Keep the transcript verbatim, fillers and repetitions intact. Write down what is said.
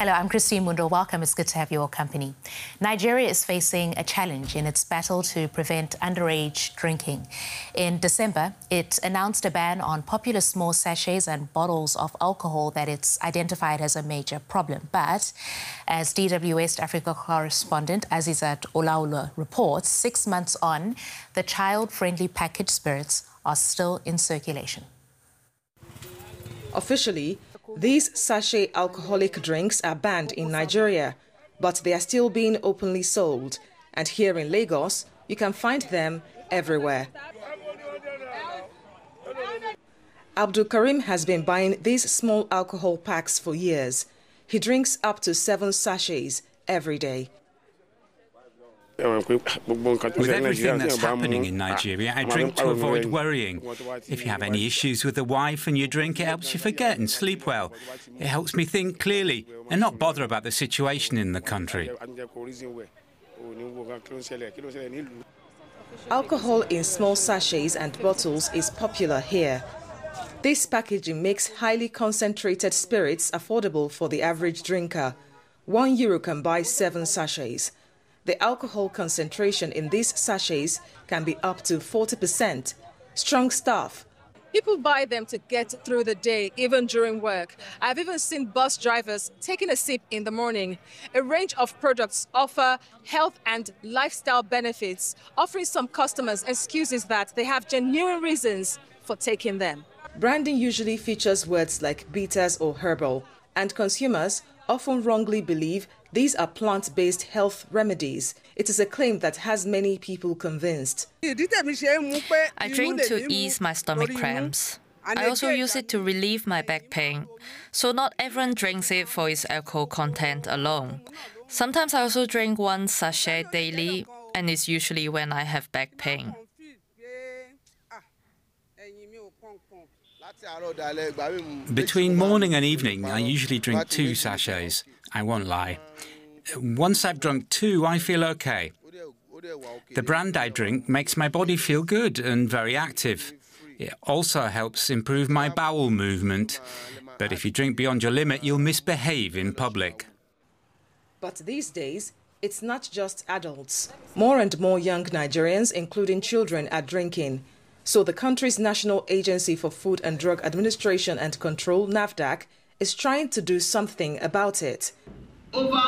Hello, I'm Christine Mundo. Welcome. It's good to have your company. Nigeria is facing a challenge in its battle to prevent underage drinking. In December, it announced a ban on popular small sachets and bottles of alcohol that it's identified as a major problem. But as D W West Africa correspondent Azizat Olaula reports, six months on, the child-friendly packaged spirits are still in circulation. Officially, these sachet alcoholic drinks are banned in Nigeria, but they are still being openly sold. And here in Lagos, you can find them everywhere. Abdul Karim has been buying these small alcohol packs for years. He drinks up to seven sachets every day. With everything that's happening in Nigeria, I drink to avoid worrying. If you have any issues with the wife and you drink, it helps you forget and sleep well. It helps me think clearly and not bother about the situation in the country. Alcohol in small sachets and bottles is popular here. This packaging makes highly concentrated spirits affordable for the average drinker. One euro can buy seven sachets. The alcohol concentration in these sachets can be up to forty percent. Strong stuff. People buy them to get through the day, even during work. I've even seen bus drivers taking a sip in the morning. A range of products offer health and lifestyle benefits, offering some customers excuses that they have genuine reasons for taking them. Branding usually features words like bitters or herbal, and consumers often wrongly believe these are plant-based health remedies. It is a claim that has many people convinced. I drink to ease my stomach cramps. I also use it to relieve my back pain. So not everyone drinks it for its alcohol content alone. Sometimes I also drink one sachet daily, and it's usually when I have back pain. Between morning and evening, I usually drink two sachets. I won't lie. Once I've drunk two, I feel okay. The brand I drink makes my body feel good and very active. It also helps improve my bowel movement. But if you drink beyond your limit, you'll misbehave in public. But these days, it's not just adults. More and more young Nigerians, including children, are drinking. So the country's National Agency for Food and Drug Administration and Control, NAFDAC, is trying to do something about it. Over